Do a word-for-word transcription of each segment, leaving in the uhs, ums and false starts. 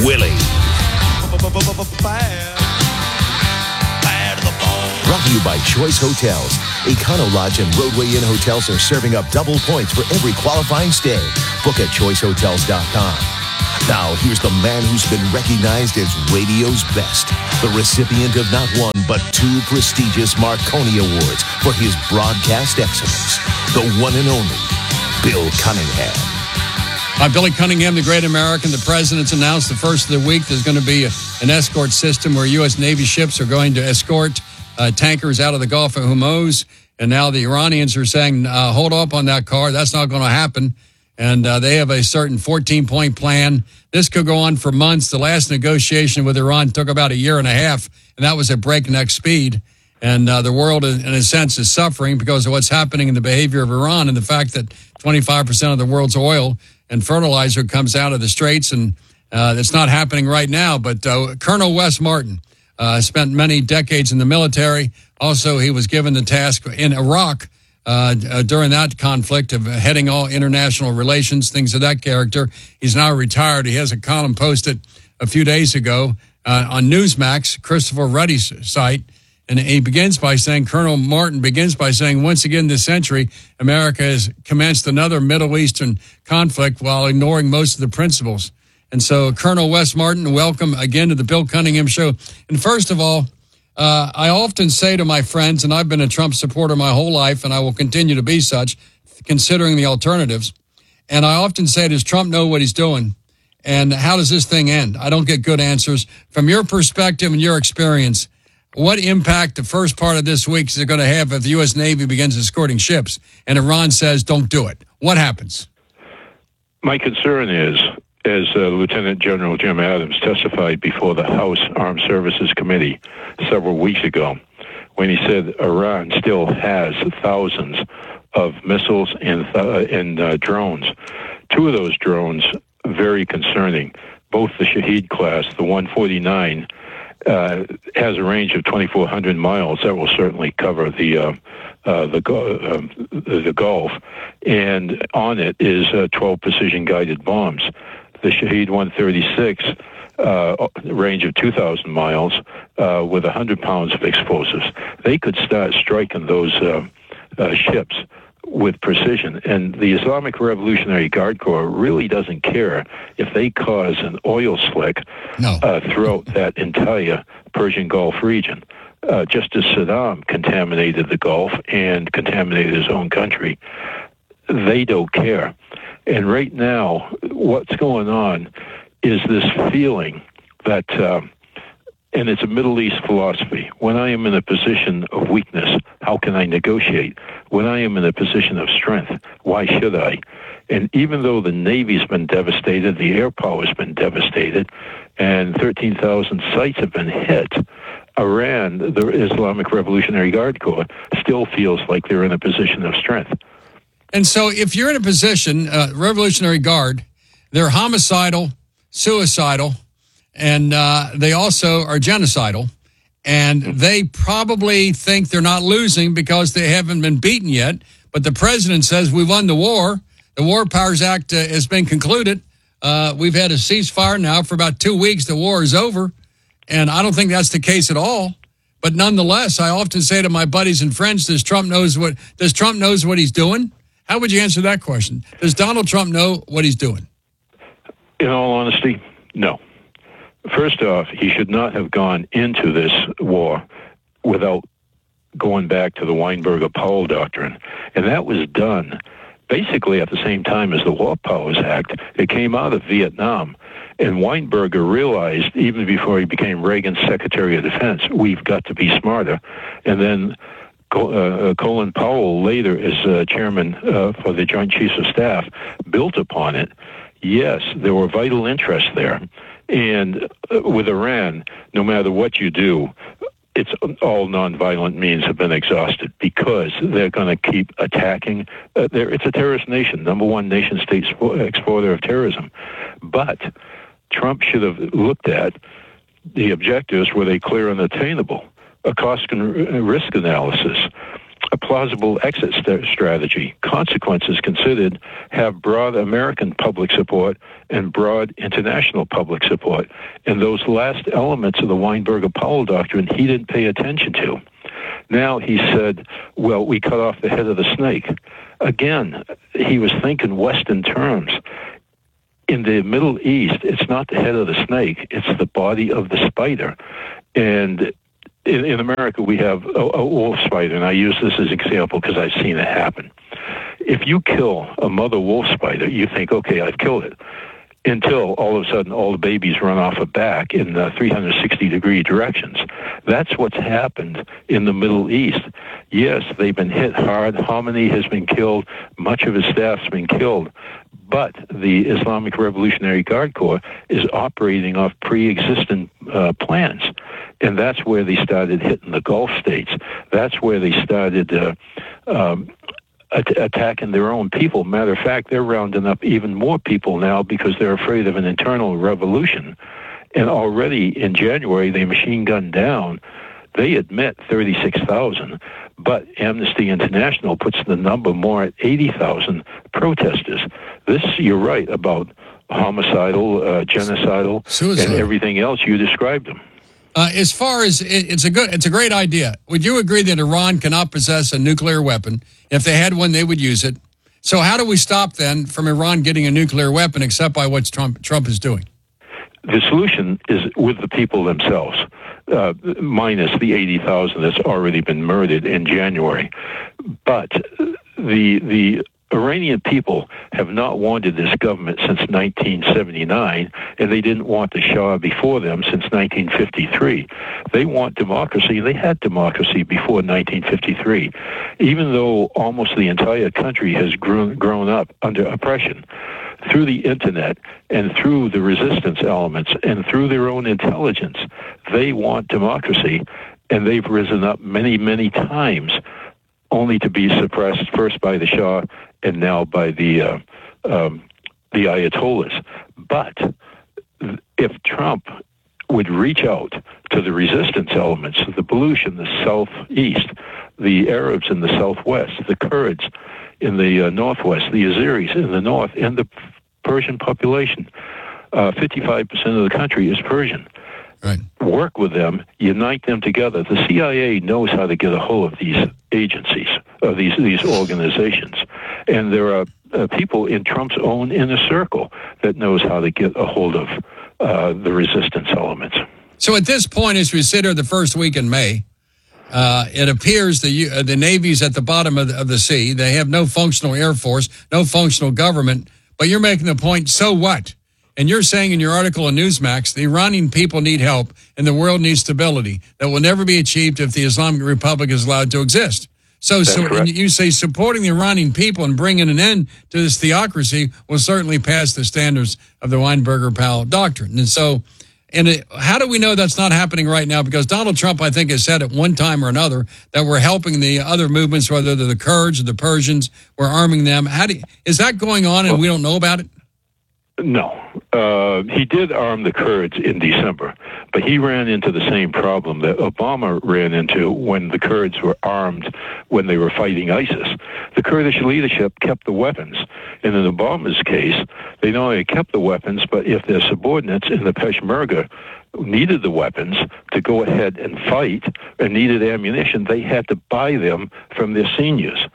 Willie. Brought to you by Choice Hotels. Econo Lodge and Roadway Inn Hotels are serving up double points for every qualifying stay. Book at choice hotels dot com. Now, here's the man who's been recognized as radio's best. The recipient of not one, but two prestigious Marconi Awards for his broadcast excellence. The one and only Bill Cunningham. I'm Billy Cunningham, the great American. The president's announced the first of the week there's going to be an escort system where U S Navy ships are going to escort uh, tankers out of the Gulf of Hormuz. And now the Iranians are saying, uh, hold up on that car. That's not going to happen. And uh, they have a certain fourteen-point plan. This could go on for months. The last negotiation with Iran took about a year and a half, and that was at breakneck speed. And uh, the world, in a sense, is suffering because of what's happening in the behavior of Iran and the fact that twenty-five percent of the world's oil and fertilizer comes out of the Straits, and uh, that's not happening right now. But uh, Colonel Wes Martin uh, spent many decades in the military. Also, he was given the task in Iraq Uh, uh, during that conflict of heading all international relations, things of that character. He's now retired. He has a column posted a few days ago uh, on Newsmax, Christopher Ruddy's site, and he begins by saying, Colonel Martin begins by saying, once again this century, America has commenced another Middle Eastern conflict while ignoring most of the principles. And so, Colonel Wes Martin, welcome again to the Bill Cunningham Show. And first of all, Uh, I often say to my friends, and I've been a Trump supporter my whole life, and I will continue to be such, considering the alternatives. And I often say, does Trump know what he's doing? And how does this thing end? I don't get good answers. From your perspective and your experience, what impact the first part of this week is it going to have if the U S Navy begins escorting ships and Iran says, don't do it? What happens? My concern is, as uh, Lieutenant General Jim Adams testified before the House Armed Services Committee several weeks ago, when he said Iran still has thousands of missiles and, th- and uh, drones. Two of those drones, very concerning. Both the Shahed class, the one forty-nine, uh, has a range of twenty-four hundred miles. That will certainly cover the uh, uh, the, uh, the Gulf. And on it is uh, twelve precision-guided bombs. The Shahed one thirty-six, uh, range of two thousand miles, uh, with one hundred pounds of explosives. They could start striking those uh, uh, ships with precision. And the Islamic Revolutionary Guard Corps really doesn't care if they cause an oil slick no. uh, throughout that entire Persian Gulf region. Uh, just as Saddam contaminated the Gulf and contaminated his own country, they don't care. And right now, what's going on is this feeling that, uh, and it's a Middle East philosophy, when I am in a position of weakness, how can I negotiate? When I am in a position of strength, why should I? And even though the Navy's been devastated, the air power's been devastated, and thirteen thousand sites have been hit, Iran, the Islamic Revolutionary Guard Corps, still feels like they're in a position of strength. And so if you're in a position, uh, Revolutionary Guard, they're homicidal, suicidal, and uh, they also are genocidal. And they probably think they're not losing because they haven't been beaten yet. But the president says we won the war. The War Powers Act uh, has been concluded. Uh, we've had a ceasefire now for about two weeks. The war is over. And I don't think that's the case at all. But nonetheless, I often say to my buddies and friends, does Trump knows what does Trump knows what he's doing? How would you answer that question? Does Donald Trump know what he's doing? In all honesty, no. First off, he should not have gone into this war without going back to the Weinberger-Powell doctrine. And that was done basically at the same time as the War Powers Act. It came out of Vietnam. And Weinberger realized, even before he became Reagan's Secretary of Defense, we've got to be smarter. And then Uh, Colin Powell, later as uh, chairman uh, for the Joint Chiefs of Staff, built upon it. Yes, there were vital interests there. And uh, with Iran, no matter what you do, it's all nonviolent means have been exhausted because they're going to keep attacking. Uh, it's a terrorist nation, number one nation-state exporter of terrorism. But Trump should have looked at the objectives, were they clear and attainable? A cost and risk analysis. a plausible exit st- strategy. Consequences considered, have broad American public support and broad international public support. And those last elements of the Weinberger-Powell doctrine, he didn't pay attention to. Now he said, well, we cut off the head of the snake. Again, he was thinking Western terms. In the Middle East, it's not the head of the snake, it's the body of the spider. And in, in America, we have a, a wolf spider, and I use this as an example because I've seen it happen. If you kill a mother wolf spider, you think, okay, I've killed it. Until all of a sudden all the babies run off a back in uh, three hundred sixty degree directions. That's what's happened in the Middle East. Yes, they've been hit hard. Khamenei has been killed. Much of his staff's been killed. But the Islamic Revolutionary Guard Corps is operating off pre-existing uh, plans. And that's where they started hitting the Gulf states. That's where they started uh, um, At- attacking their own people. Matter of fact, they're rounding up even more people now because they're afraid of an internal revolution. And already in January, they machine gunned down. They admit thirty-six thousand, but Amnesty International puts the number more at eighty thousand protesters. This, you're right, about homicidal, uh, genocidal, Suicide. and everything else. You described them. Uh, as far as it, it's a good, it's a great idea. Would you agree that Iran cannot possess a nuclear weapon? If they had one, they would use it. So how do we stop then from Iran getting a nuclear weapon, except by what Trump Trump is doing? The solution is with the people themselves, uh, minus the eighty thousand that's already been murdered in January. But the the Iranian people have not wanted this government since nineteen seventy-nine, and they didn't want the Shah before them since nineteen fifty-three. They want democracy. They had democracy before nineteen fifty-three, even though almost the entire country has grown, grown up under oppression. Through the internet and through the resistance elements and through their own intelligence, they want democracy, and they've risen up many, many times, only to be suppressed first by the Shah and now by the uh, um, the Ayatollahs. But if Trump would reach out to the resistance elements, the Baluch in the southeast, the Arabs in the southwest, the Kurds in the uh, northwest, the Azeris in the north, and the Persian population, uh, fifty-five percent of the country is Persian. Right. Work with them, unite them together. The C I A knows how to get a hold of these agencies, of these these organizations, and there are uh, people in Trump's own inner circle that knows how to get a hold of uh, the resistance elements. So at this point, as we sit here the first week in May, uh, it appears the uh, the Navy's at the bottom of the, of the sea. They have no functional Air Force, no functional government. But you're making the point, so what? And you're saying in your article on Newsmax, the Iranian people need help and the world needs stability that will never be achieved if the Islamic Republic is allowed to exist. So, so and you say supporting the Iranian people and bringing an end to this theocracy will certainly pass the standards of the Weinberger-Powell doctrine. And so, and it, how do we know that's not happening right now? Because Donald Trump, I think, has said at one time or another that we're helping the other movements, whether they're the Kurds or the Persians, we're arming them. How do you, is that going on and well, we don't know about it? No. Uh, he did arm the Kurds in December, but he ran into the same problem that Obama ran into when the Kurds were armed when they were fighting ISIS. The Kurdish leadership kept the weapons, and in Obama's case, they not only kept the weapons, but if their subordinates in the Peshmerga needed the weapons to go ahead and fight and needed ammunition, they had to buy them from their seniors.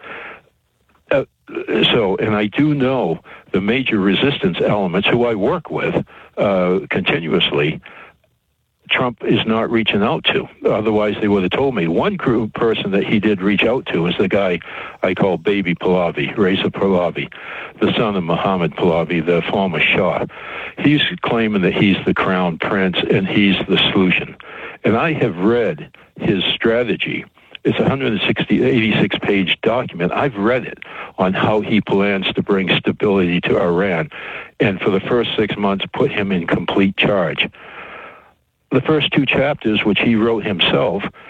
Uh, so, and I do know the major resistance elements who I work with uh, continuously, Trump is not reaching out to. Otherwise, they would have told me. One group person that he did reach out to is the guy I call Baby Pahlavi, Reza Pahlavi, the son of Muhammad Pahlavi, the former Shah. He's claiming that he's the crown prince and he's the solution. And I have read his strategy. It's a one hundred sixty, eighty-six page document. I've read it on how he plans to bring stability to Iran, and for the first six months, put him in complete charge. The first two chapters, which he wrote himself,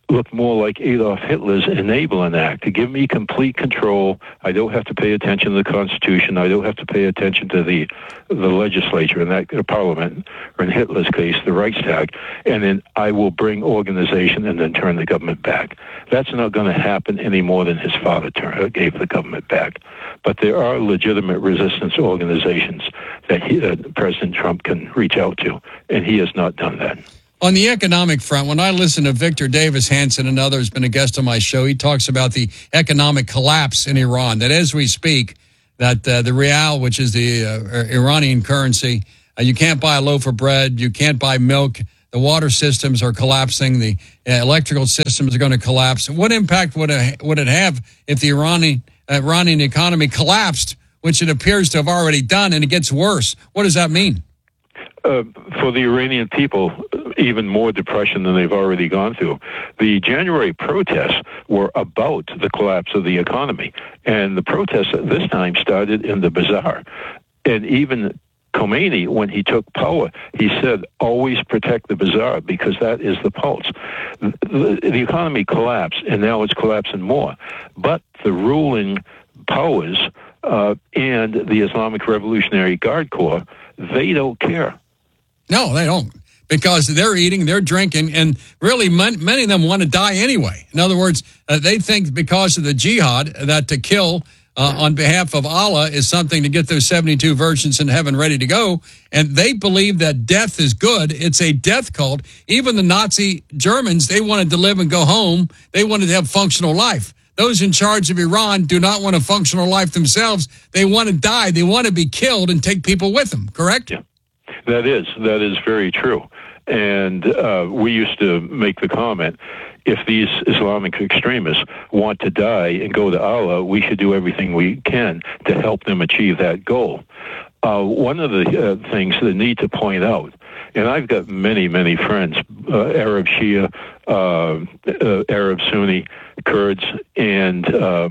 look more like Adolf Hitler's Enabling Act, to give me complete control. I don't have to pay attention to the Constitution. I don't have to pay attention to the the legislature, in that uh, Parliament, or in Hitler's case, the Reichstag, and then I will bring organization and then turn the government back. That's not going to happen any more than his father turn, gave the government back. But there are legitimate resistance organizations that he, uh, President Trump can reach out to, and he has not done that. On the economic front, when I listen to Victor Davis Hanson and others, been a guest on my show, he talks about the economic collapse in Iran, that as we speak, that uh, the rial, which is the uh, Iranian currency, uh, you can't buy a loaf of bread, you can't buy milk, the water systems are collapsing, the uh, electrical systems are going to collapse. What impact would it, would it have if the Iranian, uh, Iranian economy collapsed, which it appears to have already done, and it gets worse? What does that mean? Uh, for the Iranian people, even more depression than they've already gone through. The January protests were about the collapse of the economy, and the protests at this time started in the bazaar. And even Khomeini, when he took power, he said, always protect the bazaar, because that is the pulse. The, the economy collapsed, and now it's collapsing more. But the ruling powers uh, and the Islamic Revolutionary Guard Corps, they don't care. No, they don't. Because they're eating, they're drinking, and really many of them want to die anyway. In other words, uh, they think because of the jihad that to kill uh, on behalf of Allah is something to get those seventy-two virgins in heaven ready to go. And they believe that death is good. It's a death cult. Even the Nazi Germans, they wanted to live and go home. They wanted to have functional life. Those in charge of Iran do not want a functional life themselves. They want to die. They want to be killed and take people with them, correct? Yeah. That is, that is very true. And uh, we used to make the comment, if these Islamic extremists want to die and go to Allah, we should do everything we can to help them achieve that goal. Uh, one of the uh, things that need to point out, and I've got many, many friends, uh, Arab Shia, uh, uh, Arab Sunni, Kurds, and uh,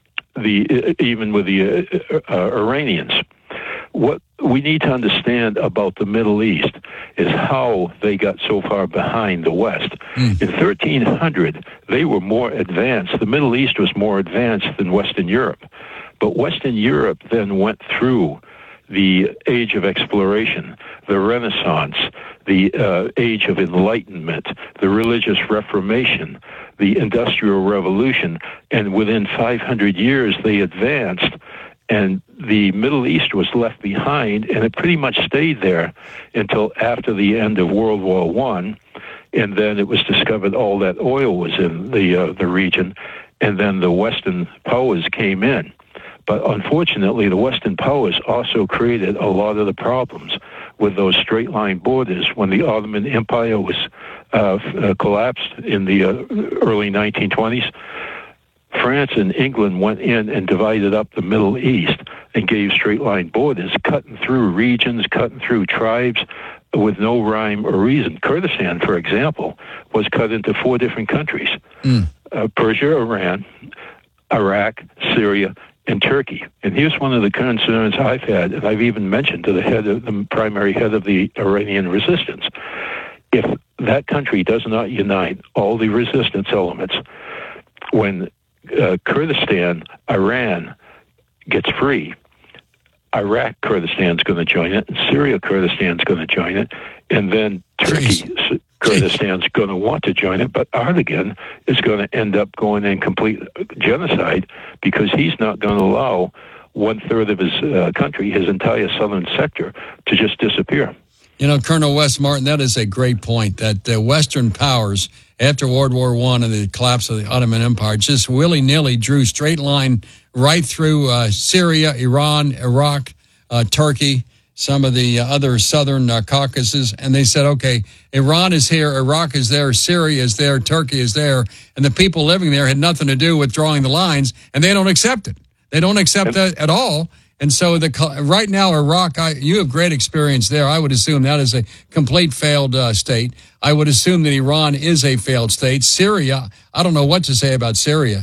the even with the uh, uh, Iranians. What we need to understand about the Middle East is how they got so far behind the West. Mm. In thirteen hundred, they were more advanced. The Middle East was more advanced than Western Europe. But Western Europe then went through the age of exploration, the Renaissance, the uh, age of enlightenment, the religious reformation, the Industrial Revolution, and within five hundred years they advanced. And the Middle East was left behind, and it pretty much stayed there until after the end of World War One, and then it was discovered all that oil was in the uh, the region, and then the Western powers came in. But unfortunately, the Western powers also created a lot of the problems with those straight-line borders. When the Ottoman Empire was uh, uh, collapsed in the uh, early nineteen twenties, France and England went in and divided up the Middle East and gave straight-line borders, cutting through regions, cutting through tribes with no rhyme or reason. Kurdistan, for example, was cut into four different countries. Mm. Uh, Persia, Iran, Iraq, Syria, and Turkey. And here's one of the concerns I've had, and I've even mentioned to the head of the primary head of the Iranian resistance. If that country does not unite all the resistance elements, when Uh, Kurdistan, Iran gets free, Iraq Kurdistan's going to join it, and Syria Kurdistan's going to join it, and then Turkey Jeez. Kurdistan's going to want to join it, but Erdogan is going to end up going in complete genocide because he's not going to allow one-third of his uh, country, his entire southern sector, to just disappear. You know, Colonel Wes Martin, that is a great point, that the Western powers, after World War One and the collapse of the Ottoman Empire, just willy-nilly drew straight line right through uh, Syria, Iran, Iraq, uh, Turkey, some of the uh, other southern uh, Caucasus, and they said, okay, Iran is here, Iraq is there, Syria is there, Turkey is there, and the people living there had nothing to do with drawing the lines, and they don't accept it. They don't accept that at all. And so the right now, Iraq, I, you have great experience there. I would assume that is a complete failed uh, state. I would assume that Iran is a failed state. Syria, I don't know what to say about Syria,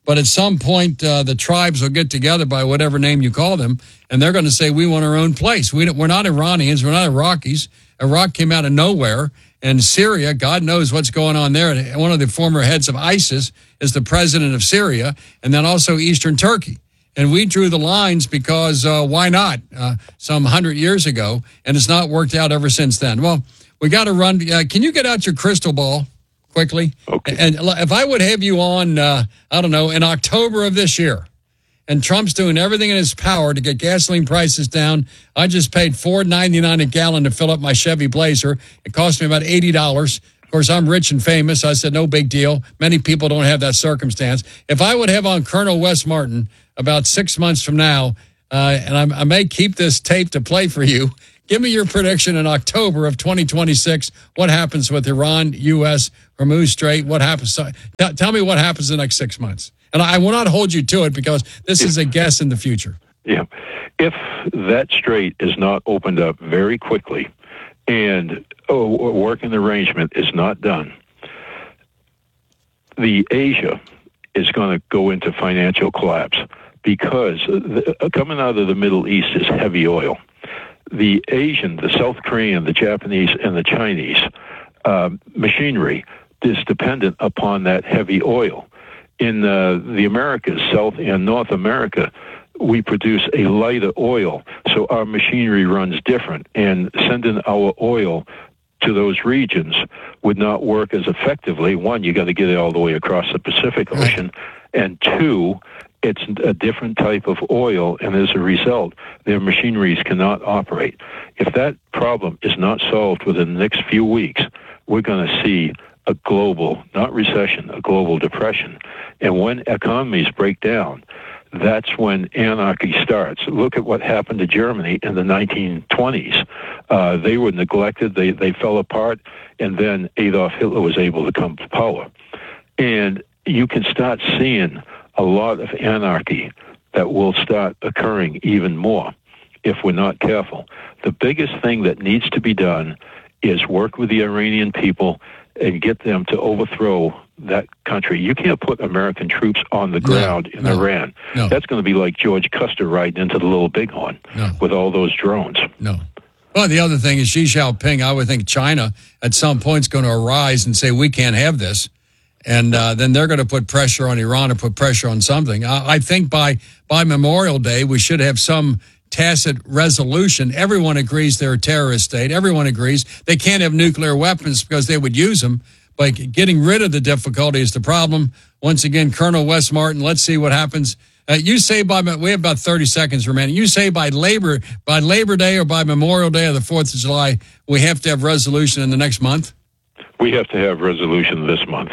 But at some point, uh, the tribes will get together by whatever name you call them, and they're going to say, we want our own place. We don't, we're not Iranians. We're not Iraqis. Iraq came out of nowhere. And Syria, God knows what's going on there. One of the former heads of ISIS is the president of Syria, and then also Eastern Turkey. And we drew the lines because uh, why not uh, some hundred years ago, and it's not worked out ever since then. Well, we got to run. Uh, can you get out your crystal ball quickly? Okay. And if I would have you on, uh, I don't know, in October of this year, and Trump's doing everything in his power to get gasoline prices down. I just paid four ninety-nine a gallon to fill up my Chevy Blazer. It cost me about eighty dollars. Of course, I'm rich and famous. I said, no big deal. Many people don't have that circumstance. If I would have on Colonel Wes Martin about six months from now, uh, and I'm, I may keep this tape to play for you, give me your prediction in October of twenty twenty-six. What happens with Iran, U S, Hormuz Strait? What happens? T- tell me what happens in the next six months. And I will not hold you to it because this is a guess in the future. Yeah. If that strait is not opened up very quickly and a working arrangement is not done, the Asia is going to go into financial collapse because the, coming out of the Middle East is heavy oil. The Asian, the South Korean, the Japanese, and the Chinese uh, machinery is dependent upon that heavy oil. In uh, the Americas, South and North America, we produce a lighter oil, so our machinery runs different, and sending our oil to those regions would not work as effectively. One, you got to get it all the way across the Pacific Ocean, and two, it's a different type of oil, and as a result, their machineries cannot operate. If that problem is not solved within the next few weeks, we're going to see a global, not recession, a global depression. And when economies break down, that's when anarchy starts. Look at what happened to Germany in the nineteen twenties. Uh, they were neglected, they, they fell apart, and then Adolf Hitler was able to come to power. And you can start seeing a lot of anarchy that will start occurring even more if we're not careful. The biggest thing that needs to be done is work with the Iranian people and get them to overthrow that country. You can't put American troops on the ground no, in no, Iran. No. That's going to be like George Custer riding into the Little Bighorn no. with all those drones. No. Well, the other thing is Xi Jinping, I would think China at some point is going to arise and say, we can't have this. And uh, then they're going to put pressure on Iran or put pressure on something. I, I think by by Memorial Day, we should have some tacit resolution. Everyone agrees they're a terrorist state. Everyone agrees they can't have nuclear weapons because they would use them. But getting rid of the difficulty is the problem. Once again, Colonel Wes Martin, let's see what happens. Uh, you say by, we have about thirty seconds remaining. You say by Labor, by Labor Day or by Memorial Day or the fourth of July, we have to have resolution in the next month? We have to have resolution this month.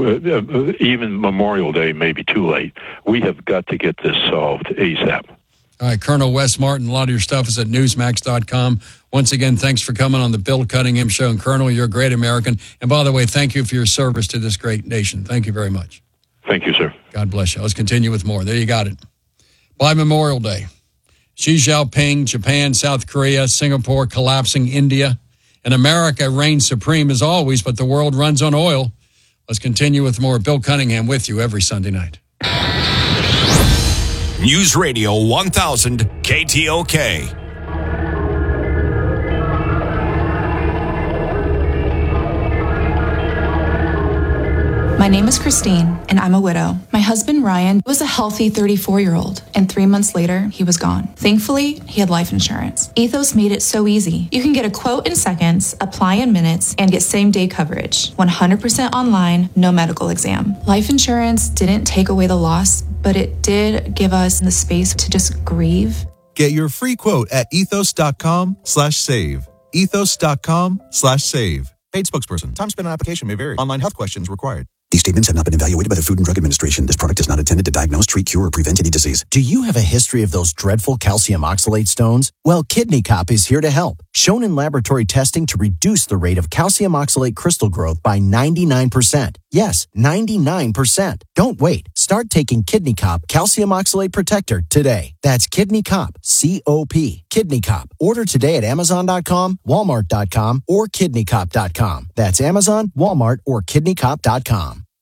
Even Memorial Day may be too late. We have got to get this solved ASAP. All right, Colonel Wes Martin, a lot of your stuff is at newsmax dot com. Once again, thanks for coming on the Bill Cunningham Show. And Colonel, you're a great American. And by the way, thank you for your service to this great nation. Thank you very much. Thank you, sir. God bless you. Let's continue with more. There you got it. By Memorial Day, Xi Jinping, Japan, South Korea, Singapore collapsing, India. And America reigns supreme as always, but the world runs on oil. Let's continue with more. Bill Cunningham with you every Sunday night. News Radio one thousand K T O K. My name is Christine, and I'm a widow. My husband, Ryan, was a healthy thirty-four-year-old, and three months later, he was gone. Thankfully, he had life insurance. Ethos made it so easy. You can get a quote in seconds, apply in minutes, and get same-day coverage. one hundred percent online, no medical exam. Life insurance didn't take away the loss, but it did give us the space to just grieve. Get your free quote at ethos.com slash save. Ethos.com slash save. Paid spokesperson. Time spent on application may vary. Online health questions required. These statements have not been evaluated by the Food and Drug Administration. This product is not intended to diagnose, treat, cure, or prevent any disease. Do you have a history of those dreadful calcium oxalate stones? Well, Kidney Cop is here to help. Shown in laboratory testing to reduce the rate of calcium oxalate crystal growth by ninety-nine percent. Yes, ninety-nine percent. Don't wait. Start taking Kidney Cop Calcium Oxalate Protector today. That's Kidney Cop, C O P. Kidney Cop. Order today at amazon dot com, walmart dot com, or kidney cop dot com. That's Amazon, Walmart, or kidney cop dot com.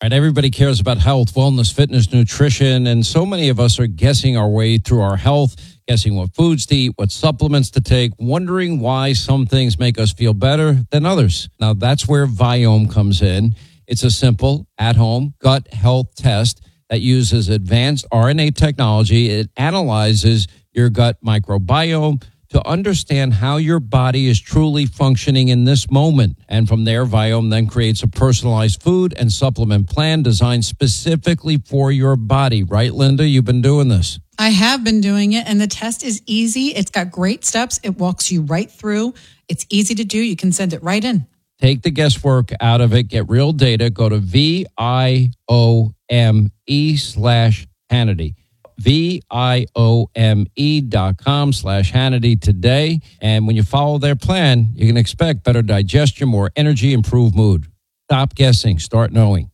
Right, everybody cares about health, wellness, fitness, nutrition, and so many of us are guessing our way through our health, guessing what foods to eat, what supplements to take, wondering why some things make us feel better than others. Now, that's where Viome comes in. It's a simple, at-home gut health test that uses advanced R N A technology. It analyzes your gut microbiome to understand how your body is truly functioning in this moment. And from there, Viome then creates a personalized food and supplement plan designed specifically for your body. Right, Linda? You've been doing this. I have been doing it, and the test is easy. It's got great steps. It walks you right through. It's easy to do. You can send it right in. Take the guesswork out of it. Get real data. Go to V I O M E slash Hannity. V-I-O-M-E dot com slash Hannity today. And when you follow their plan, you can expect better digestion, more energy, improved mood. Stop guessing. Start knowing.